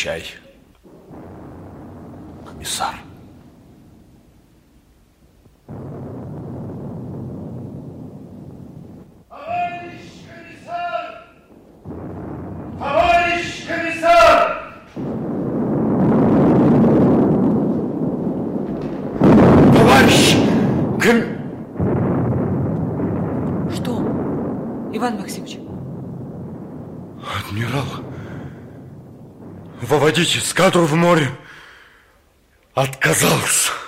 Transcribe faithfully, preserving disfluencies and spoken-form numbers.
чай. Комиссар. Товарищ комиссар! Товарищ комиссар! Товарищ ком... Что, Иван Максимович? Адмирал, выводить эскадру в море отказался.